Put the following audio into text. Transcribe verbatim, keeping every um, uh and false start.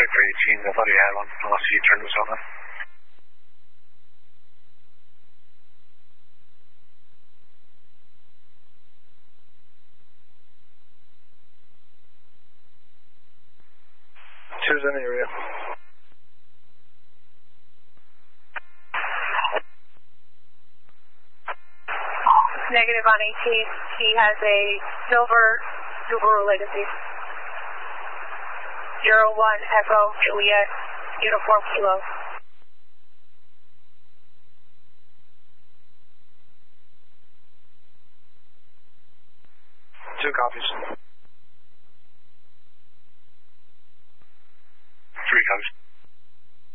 Victor eighteen, I thought he had one, unless he turned himself in. Two's in the area. Negative on eighteen. He has a silver Subaru Legacy. Zero one Echo Juliet Uniform Kilo. Two copies.